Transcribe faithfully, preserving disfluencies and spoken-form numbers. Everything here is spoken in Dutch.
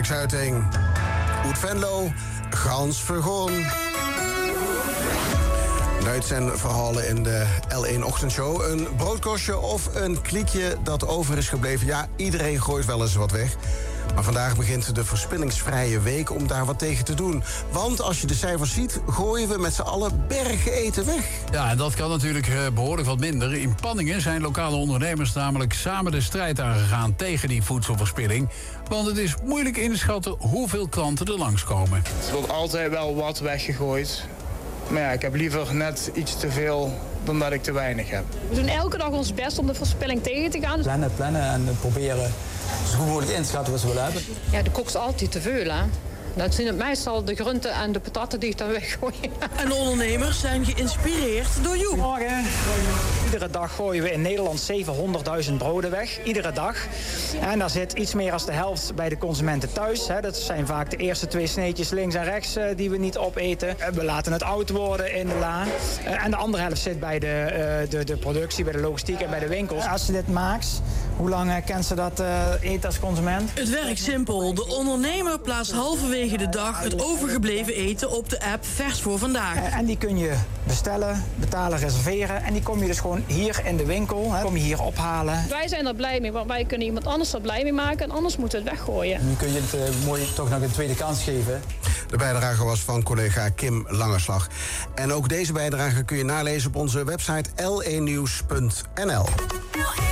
Mark Zuiting. Oet Venlo, Gans Vergoon. Uit zijn verhalen in de L één Ochtendshow. Een broodkostje of een kliekje dat over is gebleven. Ja, iedereen gooit wel eens wat weg. Maar vandaag begint de verspillingsvrije week om daar wat tegen te doen. Want als je de cijfers ziet, gooien we met z'n allen bergen eten weg. Ja, en dat kan natuurlijk behoorlijk wat minder. In Panningen zijn lokale ondernemers namelijk samen de strijd aangegaan tegen die voedselverspilling. Want het is moeilijk inschatten hoeveel klanten er langskomen. Er wordt altijd wel wat weggegooid. Maar ja, ik heb liever net iets te veel dan dat ik te weinig heb. We doen elke dag ons best om de verspilling tegen te gaan. Plannen, plannen en proberen zo goed mogelijk in te schatten wat ze willen hebben. Ja, de kost altijd te veel, hè. Dat zijn het meestal de groenten en de patatten die ik dan weggooi. En de ondernemers zijn geïnspireerd door Joep. Morgen. Iedere dag gooien we in Nederland zevenhonderdduizend broden weg. Iedere dag. En daar zit iets meer dan de helft bij de consumenten thuis. Dat zijn vaak de eerste twee sneetjes links en rechts die we niet opeten. We laten het oud worden in de la. En de andere helft zit bij de, de, de productie, bij de logistiek en bij de winkels. Als ze dit maakt, hoe lang kent ze dat eten als consument? Het werkt simpel. De ondernemer plaatst halverwege de dag het overgebleven eten op de app Vers voor Vandaag. En die kun je bestellen, betalen, reserveren. En die kom je dus gewoon hier in de winkel, hè, kom je hier ophalen. Wij zijn er blij mee, want wij kunnen iemand anders er blij mee maken. En anders moeten we het weggooien. Nu kun je het uh, mooi toch nog een tweede kans geven. De bijdrage was van collega Kim Langerslag. En ook deze bijdrage kun je nalezen op onze website l één nieuws punt n l.